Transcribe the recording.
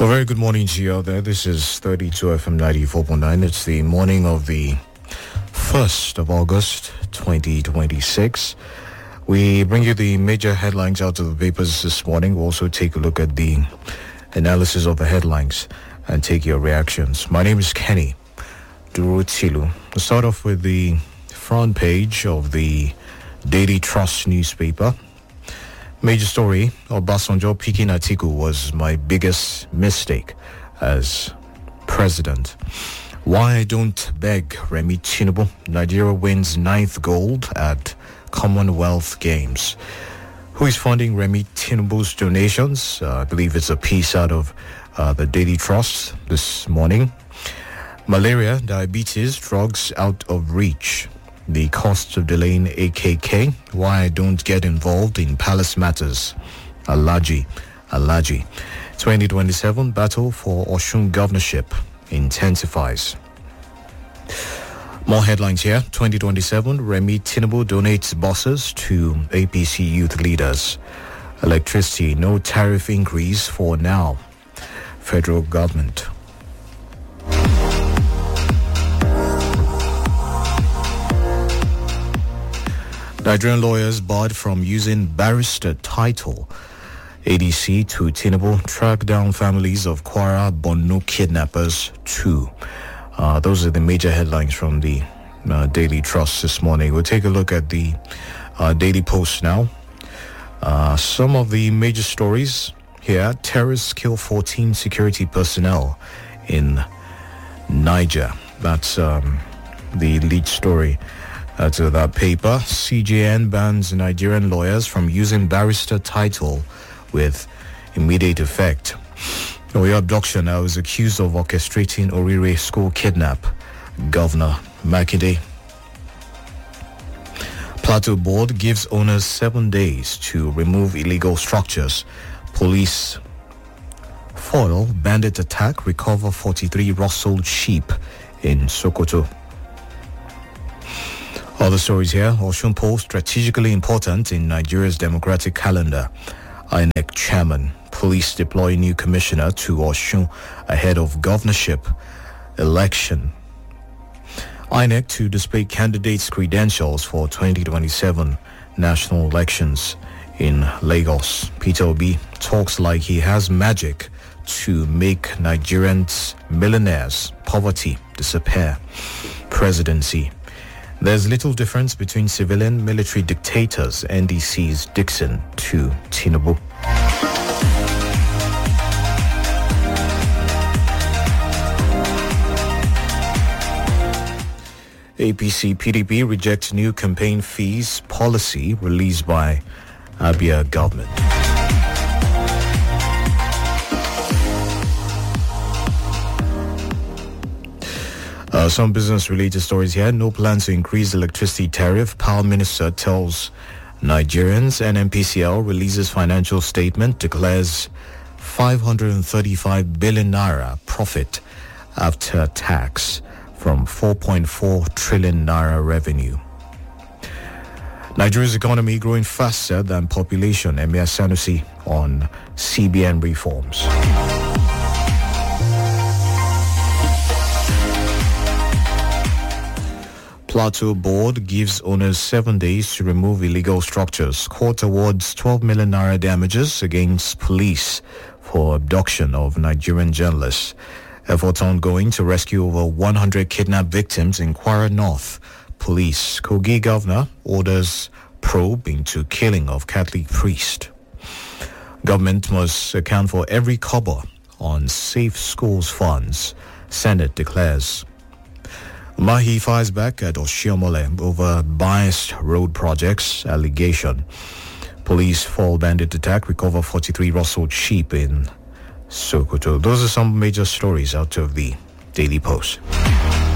A very good morning to you out there. This is 32 FM 94.9. It's the morning of the 1st of August 2026. We bring you the major headlines out of the papers this morning. We'll also take a look at the analysis of the headlines and take your reactions. My name is Kenny Durutilu. We'll start off with the front page of the Daily Trust newspaper. Major story, Obasanjo picking Atiku was my biggest mistake as president. Why I don't beg Remi Tinubu. Nigeria wins 9th gold at Commonwealth Games. Who is funding Remi Tinubu's donations? I believe it's a piece out of the Daily Trust this morning. Malaria, diabetes, drugs out of reach. The cost of delaying AKK, why I don't get involved in palace matters. Alaji. 2027 battle for Osun governorship intensifies. More headlines here. 2027, Remi Tinubu donates buses to APC youth leaders. Electricity, no tariff increase for now. Federal government. Nigerian lawyers barred from using barrister title. ADC to Tinubu track down families of Kwara Borno kidnappers too. Those are the major headlines from the Daily Trust this morning. We'll take a look at the Daily Post now. Some of the major stories here. Terrorists kill 14 security personnel in Niger. That's the lead story to that paper. CJN bans Nigerian lawyers from using barrister title with immediate effect. Oyo abduction now is accused of orchestrating Orire school kidnap. Governor Makinde. Plateau Board gives owners 7 days to remove illegal structures. Police foil bandit attack, recover 43 rustled sheep in Sokoto. Other stories here. Osun Post strategically important in Nigeria's democratic calendar. INEC chairman. Police deploy new commissioner to Osun ahead of governorship election. INEC to display candidates' credentials for 2027 national elections in Lagos. Peter Obi talks like he has magic to make Nigerians millionaires. Poverty disappear. Presidency. There's little difference between civilian military dictators. NDC's Dixon to Tinubu. APC PDP rejects new campaign fees policy released by Abia government. Some business-related stories here. No plans to increase electricity tariff. Power Minister tells Nigerians. NNPCL releases financial statement, declares 535 billion naira profit after tax from 4.4 trillion naira revenue. Nigeria's economy growing faster than population. Emir Sanusi on CBN reforms. Plateau Board gives owners 7 days to remove illegal structures. Court awards 12 million naira damages against police for abduction of Nigerian journalists. Efforts ongoing to rescue over 100 kidnapped victims in Kwara North. Police. Kogi governor orders probe into killing of Catholic priest. Government must account for every kobo on safe schools funds. Senate declares. Mahi fires back at Oshiomole over biased road projects allegation. Police fall bandit attack, recover 43 rustled sheep in Sokoto. Those are some major stories out of the Daily Post.